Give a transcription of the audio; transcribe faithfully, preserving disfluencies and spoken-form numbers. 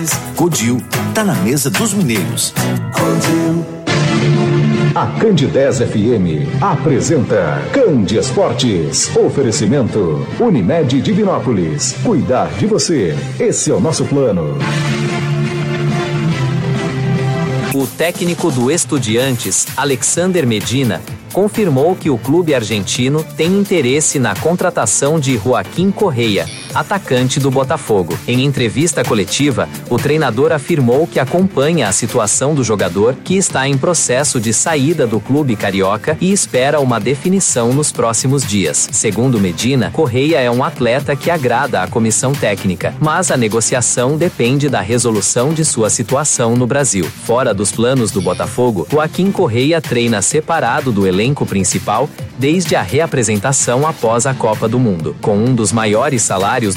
Codil, tá na mesa dos mineiros. Codil. A Candidez F M apresenta Candi Esportes. Oferecimento Unimed Divinópolis. Cuidar de você. Esse é o nosso plano. O técnico do Estudiantes, Alexander Medina, confirmou que o clube argentino tem interesse na contratação de Joaquim Correia, atacante do Botafogo. Em entrevista coletiva, o treinador afirmou que acompanha a situação do jogador, que está em processo de saída do clube carioca e espera uma definição nos próximos dias. Segundo Medina, Correia é um atleta que agrada à comissão técnica, mas a negociação depende da resolução de sua situação no Brasil. Fora dos planos do Botafogo, Joaquim Correia treina separado do elenco principal desde a reapresentação após a Copa do Mundo. Com um dos maiores salários